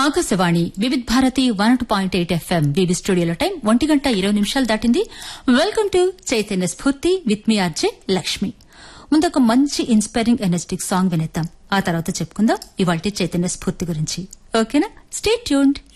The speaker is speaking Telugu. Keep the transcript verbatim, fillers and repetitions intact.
Akashvani Vividh Bharati one two point eight FM BB స్టూడియోలో టైం ఒంటి గంట ఇరవై నిమిషాలు దాటింది. వెల్కమ్ టు చైతన్య స్ఫూర్తి విత్ మీ ఆర్జే లక్ష్మి. ముందొక మంచి ఇన్స్పైరింగ్ ఎనర్జెటిక్ సాంగ్ వినేద్దాం. ఆ తర్వాత చెప్పుకుందాం ఇవాల్టి చైతన్య స్ఫూర్తి గురించి. ఓకేనా? Stay tuned.